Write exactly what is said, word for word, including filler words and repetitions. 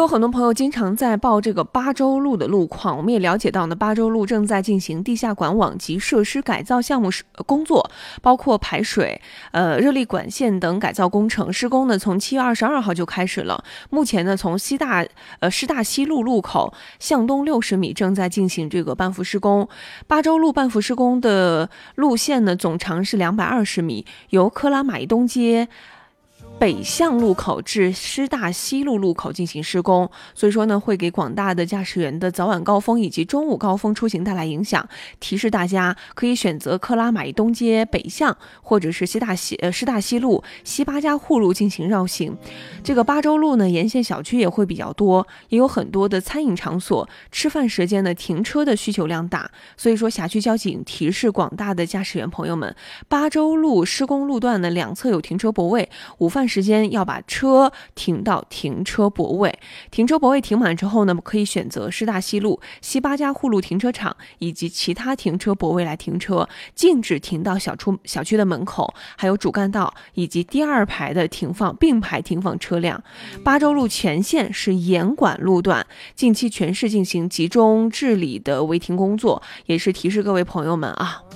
有很多朋友经常在报这个巴州路的路况，我们也了解到呢，巴州路正在进行地下管网及设施改造项目工作，包括排水、呃热力管线等改造工程。施工呢从七月二十二号就开始了，目前呢从西大呃师大西路路口向东六十米正在进行这个半幅施工。巴州路半幅施工的路线呢总长是两百二十米，由科拉玛依东街北向路口至师大西路路口进行施工，所以说呢，会给广大的驾驶员的早晚高峰以及中午高峰出行带来影响。提示大家可以选择克拉玛依东街北向，或者是西大西呃师大西路西八家户路进行绕行。这个巴州路呢，沿线小区也会比较多，也有很多的餐饮场所，吃饭时间呢停车的需求量大，所以说辖区交警提示广大的驾驶员朋友们，巴州路施工路段呢两侧有停车泊位，午饭时间要把车停到停车泊位，停车泊位停满之后呢，可以选择师大西路西八家户路停车场以及其他停车泊位来停车，禁止停到小出小区的门口，还有主干道以及第二排的停放并排停放车辆。巴州路全线是严管路段，近期全市进行集中治理的违停工作，也是提示各位朋友们啊，